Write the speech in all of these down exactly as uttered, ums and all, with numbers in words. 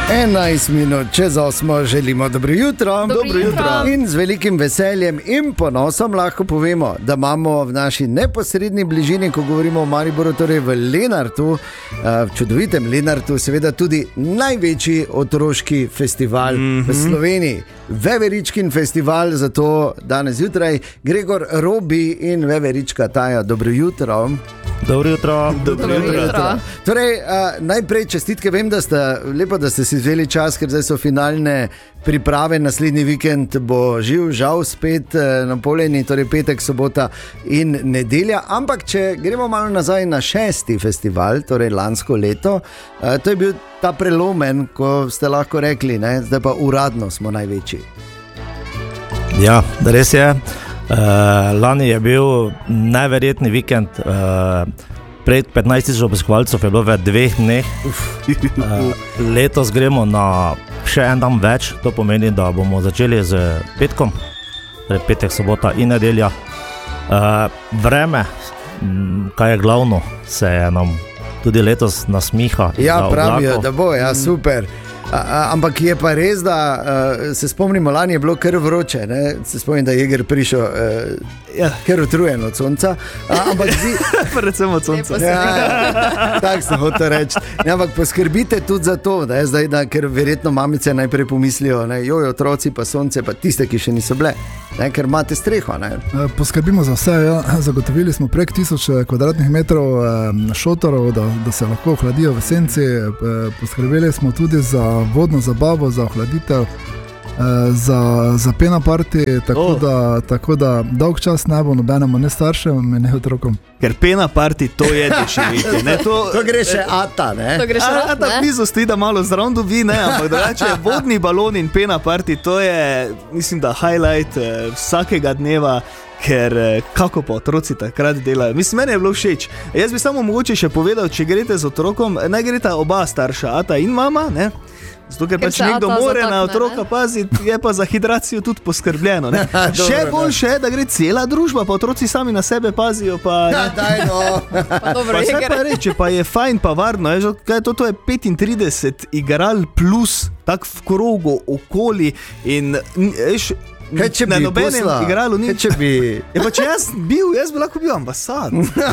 enajst minut čez osmo želimo dobro jutro. Dobro jutro. In z velikim veseljem in ponosom lahko povemo, da imamo v naši neposredni bližini, ko govorimo o Mariboru, torej v Lenartu, v čudovitem Lenartu, seveda tudi največji otroški festival mm-hmm. v Sloveniji. Veveričkin festival, zato danes jutraj Gregor Robi in Veverička Taja. Dobro jutro. Dobro jutro. Dobro jutro. Torej, uh, najprej čestitke, vem, da ste lepo, da ste si vzeli čas, ker zdaj so finalne priprave, naslednji vikend bo živ, žal spet uh, napoljeni, torej petek, sobota in nedelja, ampak če gremo malo nazaj na šesti festival, torej lansko leto, uh, to je bil ta prelomen, ko ste lahko rekli, ne? Zdaj pa uradno smo največji. Ja, res je. Uh, lani je bil neverjetni vikend, uh, pred petnajst tisoč obiskovalcev je bilo v dveh dneh. Uh, letos gremo na še en dan več, to pomeni, da bomo začeli z petkom, petek, sobota in nedelja. Uh, vreme, kaj je glavno, se je nam tudi letos nasmiha. Ja, pravijo, da bo, ja, super. A, a, ampak je pa res, da uh, se spomnimo, lani je bilo kar vroče, ne? Se spomnim, da je Jeger prišel uh, ja. kar utrujen od sonca, a, ampak zdi... predvsem od sonca. Ja, tako sem hotel reči. Ja, ampak poskrbite tudi za to, da je zdaj, da, ker verjetno mamice najprej pomislijo, ne? Joj, otroci pa sonce, pa tiste, ki še niso bile, ne? Ker imate streho. Ne? Poskrbimo za vse, ja. Zagotovili smo prek tisoč kvadratnih metrov šotorov, da, da se lahko ohladijo v senci, poskrbeli smo tudi za vodno zabavo, za ohladitev, za, za pena party, tako, oh. da, tako da dolg čas ne bo nobenemu, ne staršem, ne otrokom. Ker pena party, to je doživetje. To, to gre še ata, ne? To gre še ata, ata blizu stoji, da malo zraven dobi, ne? Ampak drugače vodni balon in pena party, to je, mislim, da highlight eh, vsakega dneva, ker kako pa otroci takrat delajo. Mislim, meni je bilo všeč. Jaz bi samo mogoče še povedal, če greste z otrokom, naj greta oba starša, ata in mama, ne? Zato, ker, ker pač nekdo more na otroka paziti, je pa za hidracijo tudi poskrbljeno. Ne? Še boljše je, da gre cela družba, pa otroci sami na sebe pazijo. Pa, ja, daj no. pa, dobro, pa, pa reče, pa je fajn, pa varno. Je, kaj, to, to je petintrideset igral plus tak v krogu okoli in ješ, kaj če bi posla? Igralo, ni... če bi... Je pa če jaz bil, jaz bi lahko bil ambasad.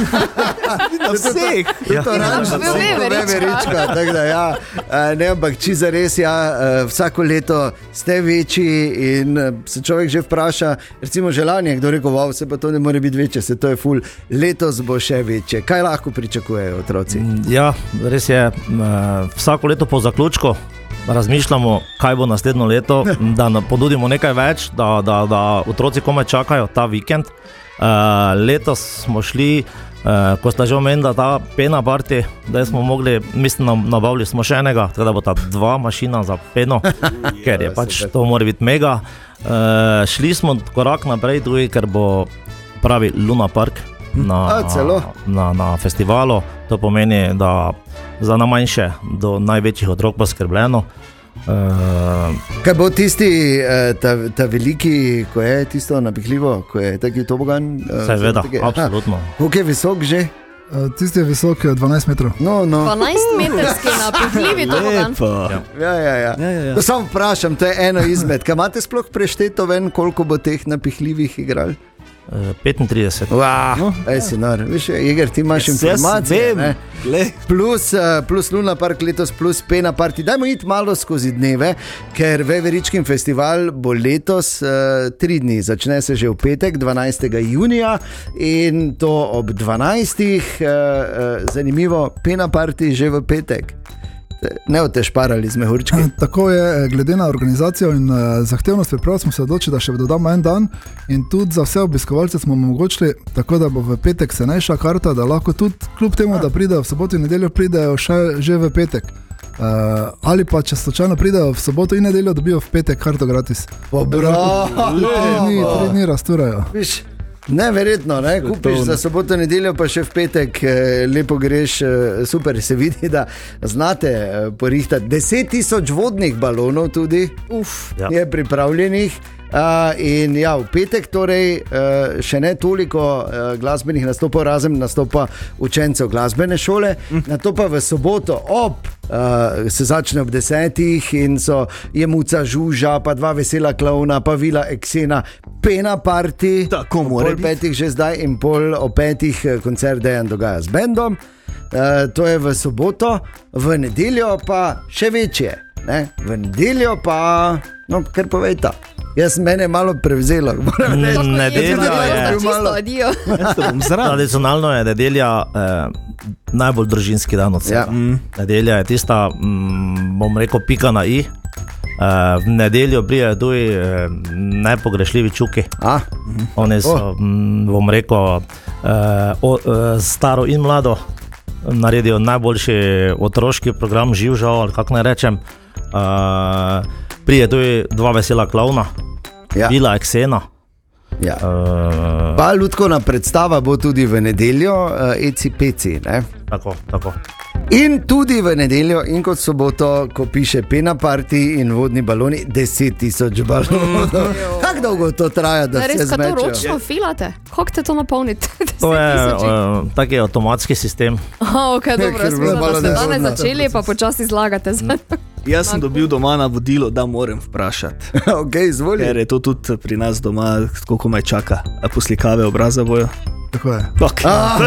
Na vseh. Ja. To rančno si Veverička. Tako da ja, ne, ampak či zares, ja, vsako leto ste večji in se človek že vpraša, recimo želanje, kdo rekel, wow, se pa to ne more biti večje, se to je ful, letos bo še večje. Kaj lahko pričakujejo otroci? Ja, res je, vsako leto po zaključku razmišljamo, kaj bo naslednjo leto, da ponudimo nekaj več, da, da, da otroci komaj čakajo ta vikend. Uh, letos smo šli, uh, ko sta že omenila ta pena party, da smo mogli, mislim, nabavili smo še enega, tako da bo ta dva mašina za peno, ker je pač to mora biti mega. Uh, šli smo korak naprej, drugi, ker bo pravi Luna Park na, na, na festivalu. To pomeni, da za najmanjše do največjih otrok poskrbljeno. Uh, Kaj bo tisti, ta, ta veliki, ko je tisto napihljivo, ko je taki tobogan? Seveda, absolutno. Koliko je visok že? Tisti je visok dvanajst metrov. No, no. dvanajst metrski napihljivi tobogan. Ja. Ja, ja, ja. Ja, ja, ja. Samo vprašam, to je eno izmed. Kaj imate sploh prešteto ven, koliko bo teh napihljivih igral? petintrideset. Wow, no, ej si nar, viš, Jeger, ti imaš yes, informacije, ne? Plus, plus Luna Park letos, plus Pena Party. Dajmo iti malo skozi dneve, ker Veveričkin festival bo letos uh, tri dni. Začne se že v petek, dvanajstega junija in to ob dvanajstih. Uh, uh, zanimivo, Pena Party že v petek. Ne boste šparali z mehurčki. Tako je, glede na organizacijo in uh, zahtevnost priprav smo se odločili, da še dodamo en dan in tudi za vse obiskovalce smo omogočili, tako da bo v petek cenejša karta, da lahko tudi kljub temu, da pridejo v soboto in nedeljo, pridejo še, že v petek. Uh, ali pa če slučajno pridejo v soboto in nedeljo, dobijo v petek karto gratis. Bravo! Tri dni, tri dni razturajo. Viš, neverjetno, ne? Kupiš za soboto, nedeljo, pa še v petek lepo greš, super, se vidi, da znate porihtati. Deset tisoč vodnih balonov tudi Uf, ja. je pripravljenih. Uh, in ja, v petek torej uh, še ne toliko uh, glasbenih nastopov, razen nastopa učencev glasbene šole, mm. na to pa v soboto ob Uh, se začne ob desetih in so je Muca Žuža, pa dva vesela klovna, pa Vila Eksena, Pena Party, tako mora biti. Pol petih že zdaj in pol o petih koncert Dejan dogaja z bendom. Uh, to je v soboto, v nedeljo pa še večje. Ne? V nedeljo pa, no, kar povejta. Jaz mene malo prevzelo. Nedelja je. Tradicionalno je nedelja eh, najbolj družinski dan od vsega. Ja. Mm. Nedelja je tista, mm, bom rekel, pika na i. Uh, v nedeljo prijajo tudi uh, najpogrešljivi čuki. Ah. Oni so, oh. mm, bom rekel, uh, o, uh, staro in mlado naredijo najboljši otroški program, živ žal, ali kako naj rečem. Uh, prije tudi dva vesela klovna, ja. Vila Eksena. Ja. Uh, pa ljudkovna predstava bo tudi v nedeljo, uh, Eci Peci. Ne? Tako, tako. In tudi v nedeljo in kot soboto, ko piše Pena Party in vodni baloni, deset tisoč balonov. Kako dolgo to traja, da se zmečejo? Res, kaj to ročno filate? Kako te to napolnite? To je uh, taki avtomatski sistem. Aha, ok, dobro, smisla, da ste danes začeli, pa počasi zlagate. Jaz sem dobil doma navodilo, da moram vprašati. Ok, izvoli. Ker je to tudi pri nas doma, koliko me čaka, poslikave obraza bojo. Tako je. Okay.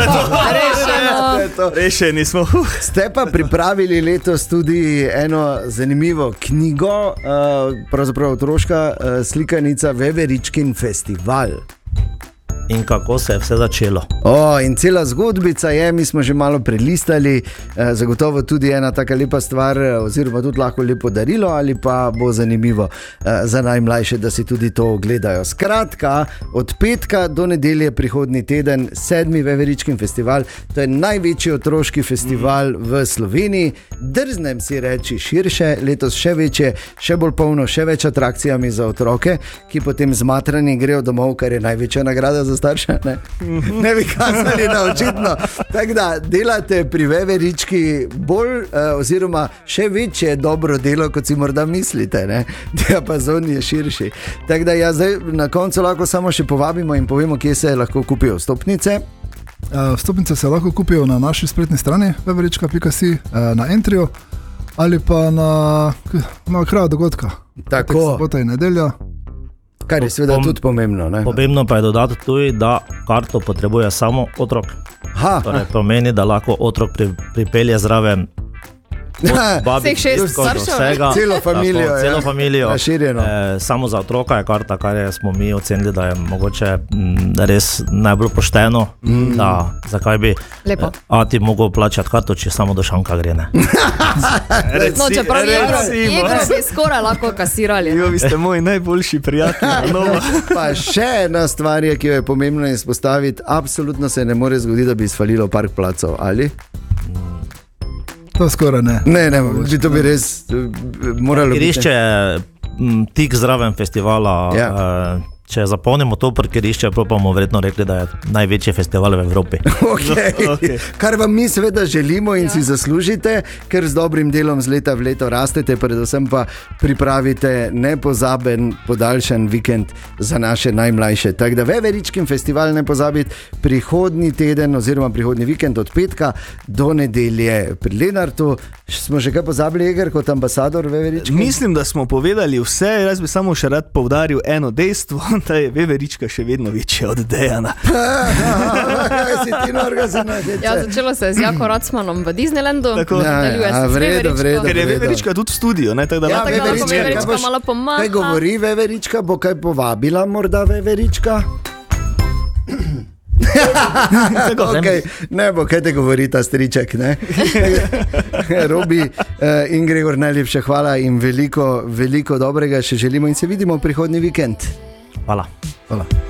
Rešeno. Rešeni smo. Ste pa pripravili letos tudi eno zanimivo knjigo, pravzaprav otroška slikanica Veveričkin festival. In kako se je vse začelo? O, in cela zgodbica je, mi smo že malo prelistali, eh, zagotovo tudi ena taka lepa stvar, oziroma tudi lahko lepo darilo, ali pa bo zanimivo eh, za najmlajše, da si tudi to ogledajo. Skratka, od petka do nedelje prihodnji teden, sedmi Veveričkin festival, to je največji otroški festival mm. v Sloveniji. Drznem si reči širše, letos še večje, še bolj polno, še več atrakcijami za otroke, ki potem zmatrani grejo domov, kar je največja nagrada za starše, ne? Ne bi kazali na očitno. Tako da delate pri Veverički bolj uh, oziroma še večje dobro delo, kot si morda mislite, ne? Diapazon je širši. Tako da ja, zdaj na koncu lahko samo še povabimo in povemo, kje se lahko kupijo vstopnice. Uh, vstopnice se lahko kupijo na naši spletni strani veverička pika si, uh, na Entriju ali pa na, na kraju dogodka. Tako. Sobota in nedelja. Kar je seveda tudi pomembno. Ne? Pomembno pa je dodati tudi, da karto potrebuje samo otrok. Ha. Torej, pomeni, da lahko otrok pri, pripelje zraven vseh šest staršev, celo familijo, tako, celo familijo. E, samo za otroka je karta, kar je, smo mi ocenili, da je mogoče m, res najbolj pošteno, mm. da zakaj bi Lepo. A ti mogel plačati karto, če samo do šanka gre, ne? Reci, no, čeprav Jegro bi skoraj lahko kasirali. Jo, vi ste moji najboljši prijatelji. Pa še ena stvar je, ki jo je pomembno izpostaviti, absolutno se ne more zgoditi, da bi izfalilo park placov, ali? To skoraj ne. Ne, ne, bi to bi res moralo biti. Parkirišče je tik zraven festivala. Ja. Uh, če zapolnimo to parkirišče, pa bomo verjetno rekli, da je največji festival v Evropi. Okay. Okay. Kar vam mi seveda želimo in ja. si zaslužite, ker z dobrim delom z leta v leto rastete, predvsem pa pripravite nepozaben podaljšan vikend za naše najmlajše. Tako da Veveričkin festival ne pozabiti prihodnji teden oziroma prihodnji vikend od petka do nedelje pri Lenartu. Smo že kaj pozabili, Eger, kot ambasador Veveričkin? Mislim, da smo povedali vse, jaz bi samo še rad poudaril eno dejstvo, da je Veverička še vedno večja od Dejana. Ja, začelo se je z Jako Racmanom v Disneylandu. Tako. Ja, ja, vredo, vredo. Ker je Veverička tudi v studiu, ne? Tako da ja, tako Veverička, Veverička boš, malo pomaha. kaj govori Veverička, bo kaj povabila morda Veverička? Okay, ne bo, kaj te govori ta striček, ne? Robi uh, in Gregor, najlepša hvala in veliko, veliko dobrega še želimo in se vidimo prihodnji vikend. Hvala. Hvala.